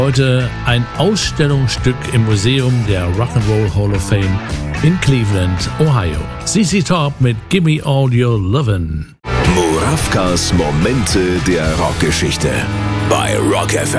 Heute ein Ausstellungsstück im Museum der Rock'n'Roll Hall of Fame in Cleveland, Ohio. ZZ Top mit Gimme All Your Lovin'. Murawkas Momente der Rockgeschichte bei Rock FM.